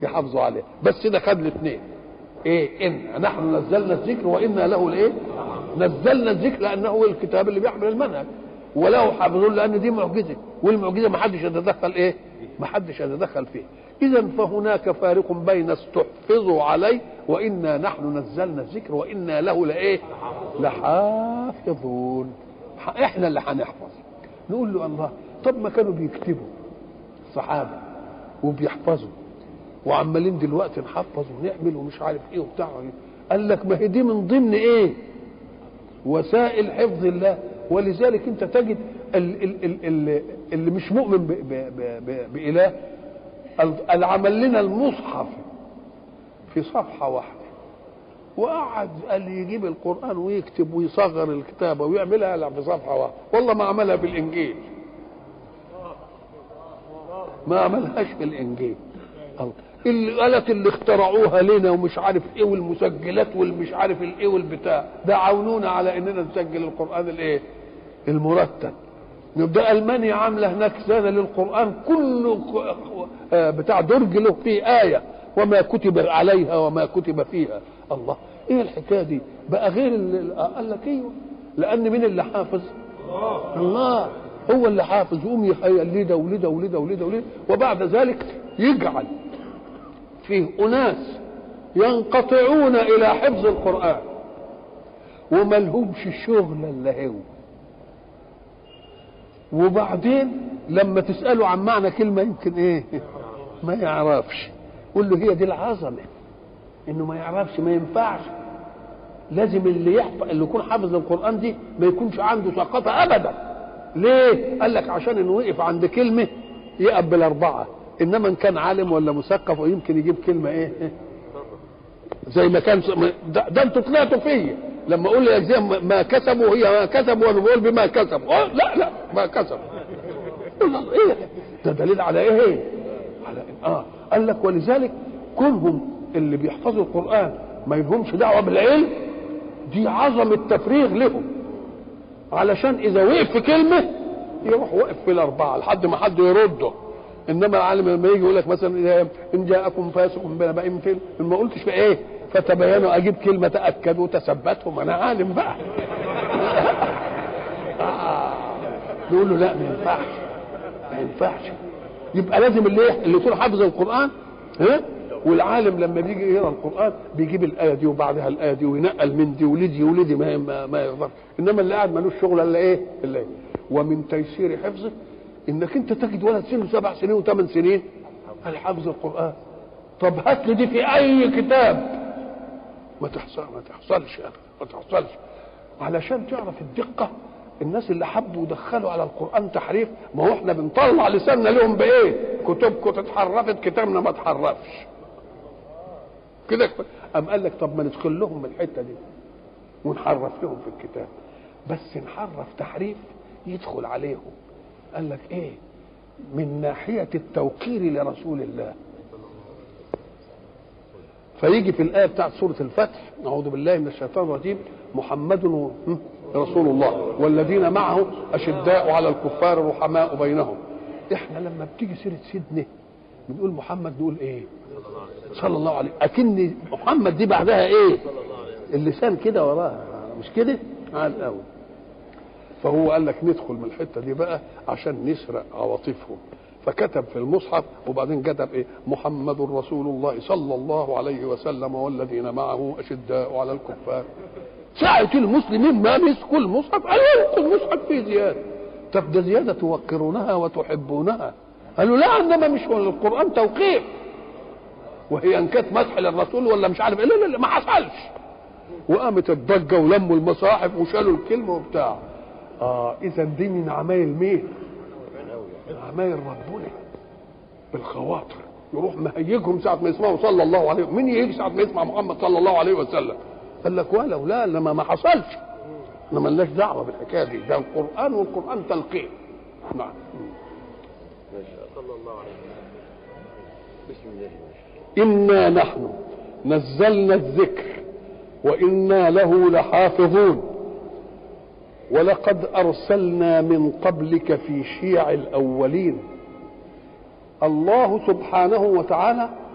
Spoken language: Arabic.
يحافظوا عليه. بس ده خد الاثنين، ايه؟ ان نحن نزلنا الذكر وانا له الايه؟ نزلنا الذكر لانه هو الكتاب اللي بيحمل المنهج، وله حافظون لان دي معجزه، والمعجزه ما حدش يتدخل ايه؟ ما حدش يتدخل فيه. اذا فهناك فارق بين استحفظوا عليه وانا نحن نزلنا الذكر وانا له لايه؟ لحافظون. احنا اللي هنحفظ. نقول له الله، طب ما كانوا بيكتبوا الصحابه وبيحفظوا وعمالين دلوقتي نحفظ ونعمل ومش عارف ايه وبتاع. قال لك ما هي دي من ضمن ايه؟ وسائل حفظ الله. ولذلك انت تجد اللي مش مؤمن بإله العمل لنا المصحف في صفحة واحدة، وقعد قال يجيب القرآن ويكتب ويصغر الكتابة ويعملها في صفحة واحدة. والله ما عملها بالإنجيل، ما عملهاش بالإنجيل. الآلات اللي اخترعوها لنا ومش عارف ايه والمسجلات والمش عارف الايه والبتاع ده عاونونا على اننا نسجل القرآن الايه؟ المرتب. يبقى ألمانيا عامله هناك سنه للقرآن كله بتاع درج له فيه آية وما كتب عليها وما كتب فيها. الله، ايه الحكايه دي بقى؟ غير قال لك ايوه، لان مين اللي حافظ؟ الله هو اللي حافظ. يقوم يخيل لده ولده ولده ولده ولده، وبعد ذلك يجعل فيه أناس ينقطعون إلى حفظ القرآن وما لهمش شغل إلا هو. وبعدين لما تسأله عن معنى كلمة يمكن إيه؟ ما يعرفش. قول له هي دي العظمة، إنه ما يعرفش. ما ينفعش، لازم اللي يحفظ اللي يكون حافظ القرآن دي ما يكونش عنده ثقافة أبدا. ليه؟ قال لك عشان إنه وقف عند كلمة يقبل أربعة، انما ان كان عالم ولا مثقف ويمكن يجيب كلمه ايه زي ما كان ده انتوا طلعتوا فيا لما اقول زي ما كسبوا هي ما كسبوا وانا بقول بما كسبوا. لا ما كسبوا. ايه ده دليل على ايه؟ على قال لك ولذلك كلهم اللي بيحفظوا القران ما لهمش دعوه بالعلم، دي عظمه تفريغ لهم، علشان اذا وقف في كلمه يروح وقف في الاربعه لحد ما حد يرده. انما العالم لما يجي يقول لك مثلا ان جاءكم فاسق بنبأ ما قلتش في ايه؟ فتبينوا، اجيب كلمه تاكدوا تثبتهم، انا عالم بقى. نقول له لا، ما ينفعش ما ينفعش. يبقى لازم اللي يكون حافظ القران والعالم لما بيجي يقرا القران بيجيب الايه دي وبعدها الايه دي وينقل من دي ولدي ولدي ما يقدر. انما اللي قاعد ملوش شغل الا ايه؟ الا ايه؟ ومن تيسير حفظه انك انت تجد ولد سنه 7 سنين و8 سنين الحفظ القرآن. طب هات لي دي في اي كتاب، ما تحصلش علشان تعرف الدقة. الناس اللي حبوا يدخلوا على القرآن تحريف، ما هو احنا بنطلع لساننا لهم بايه؟ كتبكم اتحرفت، كتابنا ما اتحرفش كده. قام قال لك طب ما ندخل لهم من الحتة دي ونحرف لهم في الكتاب، بس نحرف تحريف يدخل عليهم. قال لك ايه؟ من ناحية التوقير لرسول الله. فيجي في الآية بتاعت سورة الفتح أعوذ بالله من الشيطان الرجيم محمد رسول الله والذين معه أشداء على الكفار رحماء بينهم. احنا لما بتيجي سيرة سيدنا بنقول محمد نقول ايه؟ صلى الله عليه. أكن محمد دي بعدها ايه؟ اللسان كده وراها، مش كده؟ على الأول. فهو قال لك ندخل من الحته دي بقى عشان نسرق عواطفهم، فكتب في المصحف وبعدين كتب ايه؟ محمد رسول الله صلى الله عليه وسلم والذين معه اشداء على الكفار. ساعة المسلمين ما مسكوا المصحف قالوا المصحف فيه زياده. طب ده زياده توقرونها وتحبونها. قالوا لا، انما مش القران توقيف، وهي ان كانت مدح للرسول ولا مش عارف ايه. لا ما حصلش. وقامت الضجه ولموا المصاحف وشالوا الكلمه وبتاع. اذا دي من عمايل مين؟ عمايل ربنا بالخواطر. يروح مهيجهم ساعه ما يسمعوا صلى الله عليه وسلم. مين يجي ساعه ما يسمع محمد صلى الله عليه وسلم؟ قال لك ولو لا، لما ما حصلش، احنا مالناش دعوه بالحكايه دي، ده القران والقران تلقين. نعم. صلى الله عليه وسلم. بسم الله. انا نحن نزلنا الذكر وانا له لحافظون ولقد أرسلنا من قبلك في شيع الأولين. الله سبحانه وتعالى